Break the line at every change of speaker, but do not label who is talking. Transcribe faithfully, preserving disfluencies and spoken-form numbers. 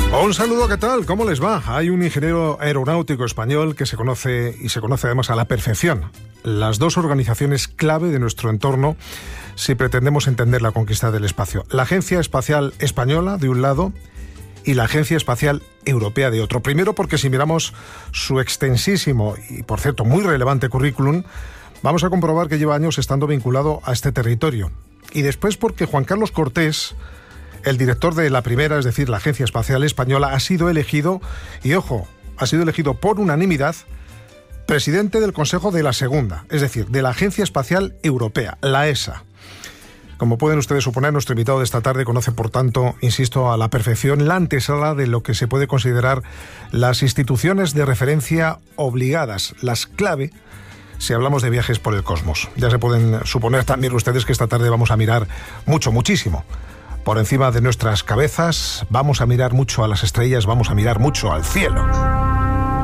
Un saludo, ¿qué tal? ¿Cómo les va? Hay un ingeniero aeronáutico español que se conoce y se conoce además a la perfección. Las dos organizaciones clave de nuestro entorno si pretendemos entender la conquista del espacio. La Agencia Espacial Española, de un lado, y la Agencia Espacial Europea, de otro. Primero porque si miramos su extensísimo y, por cierto, muy relevante currículum, vamos a comprobar que lleva años estando vinculado a este territorio. Y después porque Juan Carlos Cortés, el director de la primera, es decir, la Agencia Espacial Española, ha sido elegido, y ojo, ha sido elegido por unanimidad, presidente del Consejo de la segunda, es decir, de la Agencia Espacial Europea, la E S A. Como pueden ustedes suponer, nuestro invitado de esta tarde conoce, por tanto, insisto, a la perfección la antesala de lo que se puede considerar las instituciones de referencia obligadas, las clave, si hablamos de viajes por el cosmos. Ya se pueden suponer también ustedes que esta tarde vamos a mirar mucho, muchísimo por encima de nuestras cabezas, vamos a mirar mucho a las estrellas, vamos a mirar mucho al cielo.